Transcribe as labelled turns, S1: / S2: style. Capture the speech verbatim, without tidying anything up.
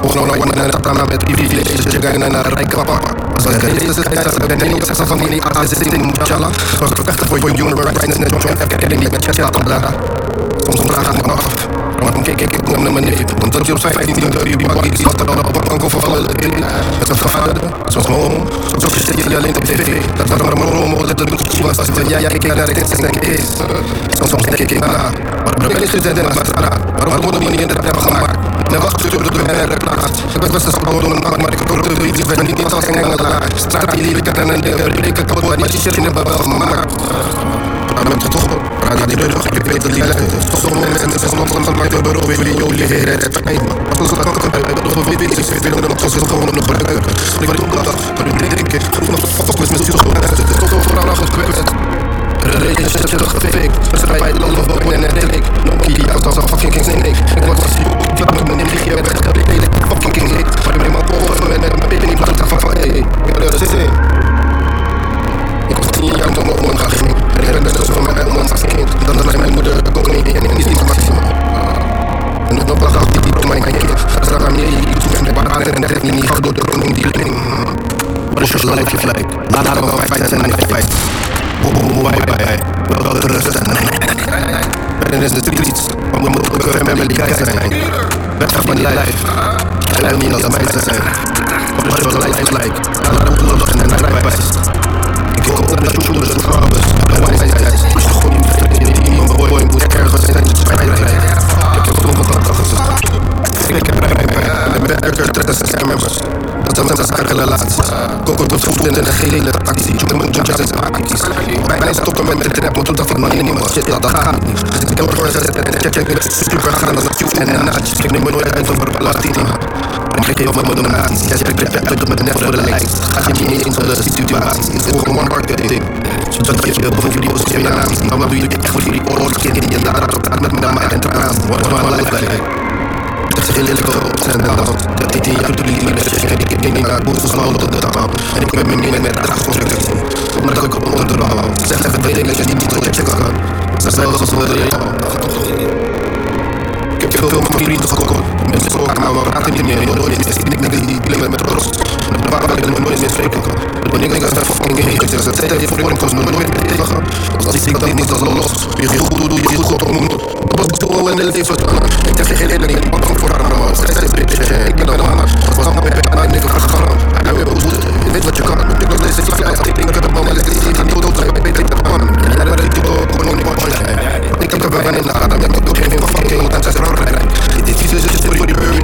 S1: gewoon nou naar de tata met privileges, je gaat naar een rijke papa. Als ik deze is keizer, ik ben niet op van die aard, zit in Mujalla. Als ik vechten voor human rights, net Joint Academy met Chess laten blaren. Soms vraag ik me af, waarom kijk ik kom naar mijn neef? Want dat je op vijftien uur die bakkie zat er al op een bank overvallen. Met een vader, zoals mijn oom, zo zit je alleen op tv. Dat was maar mijn oom, dat het goed was. Ja, ja, ik kijk naar de tekst en ik is. Soms denk ik na, waarom ben ik gezet in de mascara? Waarom worden we niet in de rap gemaakt? Ik wacht op de deur plaats. Ik was best gewoon doen een nacht, maar ik heb ook de iets. Ik ben niet als geen engelaar. Straat die liep, ik had een deur, ik heb kapot, maar die shit in de babel gemaakt. Maar met het toch op, praat die deur, ik weet dat die lekker is. Toch zo'n mensen, het is een opslag van mij, de bureau, weer jullie jullie heren, het spijt me. Als we zo kan kunnen, ik bedoel, we weten, ik weet dat het zo gewoon nog gebruiken. Ik word ook dag, maar ik denk ik, vroeg nog fuck with me, zo gewoon, het is toch overal nog gekwetst. De regen zit je gefaked. We zijn bij Love Boy en Netflix. Nokia als een fucking king snake. Ik word als je ook klaar met mijn nigger. Je bent gebleken, fucking king snake. Maar ik breng mijn polen met mijn baby niet plaats van hey. Ik ben er zitten. Ik was tien jaar toen mijn oom gaat ging. En ik ben best wel van mijn oom als kind. Dan was mijn moeder ook niet en die is niet maximum. En het nog wel gauw die diep op mijn kind. Dat is aan mij niet toe en ik ben aan en dat heeft niet gehad door de koning die ling. What is your life you like? Laat haar wel vijf en ik vijf. Boom, bye bye. Wel de rust en ben in de streets, maar we moeten ook een family guy zijn. Best van die life, hij wil niet als een meisje zijn. What is your life like? Laat haar moeten lachen en hij wijst. Ik hoor op de shoulders en trouwens, en wijsheid. Push de gewoon niet verder in die man, boy, moet ik ergens zijn, spijt mij. Ik heb zoveel kanten gezegd. Ik heb bij mij, en ben erger trekken zijn scammers. Dat is een relatie. Koken tot voet in de gele actie. Jongen moet jazz en acties. Bijna stoppen met de trap, maar toen dacht ik man, nee man, shit, dat gaat niet. Dus ik heb ervoor gezet en check, check, super gaan als een tube en een naadje. Ik neem me nooit uit over Latina. Dan kijk je op mijn donaties. Jij spreekt rap uit op mijn net voor de lijst. Gaat je niet eens voor de situaties. Het is gewoon marketing. Zodat je veel boven jullie social naties. Maar wat doe je echt voor jullie oorlogskind die je daar op staat met mijn naam en traan. What is my life like? Dat is heel lelijke opzenden. Dat dit die uit de liefde is. Ik denk niet naar boven smal op de taal. En ik ben me niet met draagconstructie. Omdat ik op onderbouw. Zeg even twee dingen die niet zo checken kan. Ze zijn wel zo reëel. Ik heb veel van mijn vrienden gekocht. Mensen zo aan me praten niet meer. Ik denk dat die dilemma met roos. En de waar ik nooit meer spreken kan. De dingen dat zijn fucking heen. Ze zeggen je voor de kost me nooit meer tegen gaan. Als ik dat niet als los. Je goed doe je goed ontmoet. Dat was zo in het leven staan. Ik zeg geen hele ding. Ik ben voor haar. Zij